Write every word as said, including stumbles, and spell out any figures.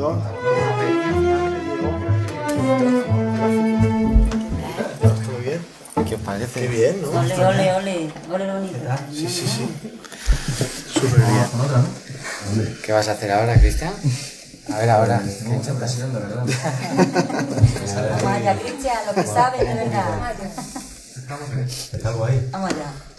llegó. Muy bien. ¿Qué os parece? Qué bien, ¿no? Ole, ole, ole. Ole, bonito. Sí, sí, sí. Súper bien. ¿Qué vas a hacer ahora, Cristian? A ver, ahora. Vamos allá, Cristian, lo que sabes, de verdad. Está guay. Vamos allá.